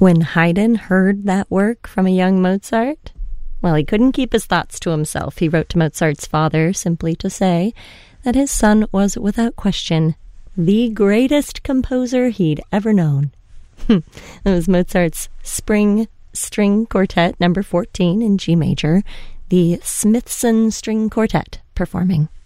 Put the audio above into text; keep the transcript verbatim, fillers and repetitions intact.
When Haydn heard that work from a young Mozart, well, he couldn't keep his thoughts to himself. He wrote to Mozart's father simply to say that his son was, without question, the greatest composer he'd ever known. That was Mozart's Spring String Quartet, number fourteen in G major, the Smithson String Quartet performing.